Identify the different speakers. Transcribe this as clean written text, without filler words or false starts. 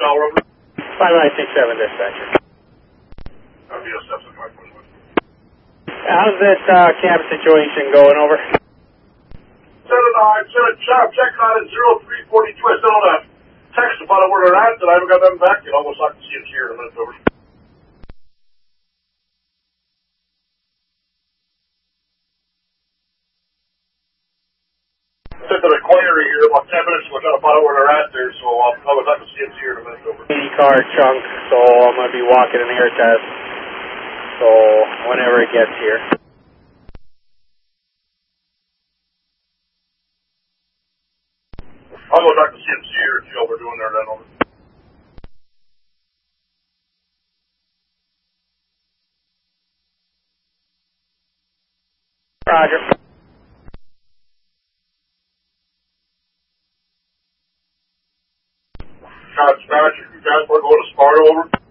Speaker 1: tower, over.
Speaker 2: 5967 dispatcher.
Speaker 1: VSF 521.
Speaker 2: How's that cab situation going, over?
Speaker 1: I sent a job check on at 0342. I sent out a text about where they're at, and I haven't got them back yet. Almost like to see it here in a minute, over. Sent to the inquiry here about 10 minutes ago, trying to find out where they're at there, so I was like to see it here in a minute, over.
Speaker 2: 80 car chunk, so I'm going to be walking an air test, so whenever it gets here.
Speaker 1: I'll go talk to CMC here and see what we're doing there then, over.
Speaker 2: Roger.
Speaker 1: Scott, you guys want to go to Sparta, over?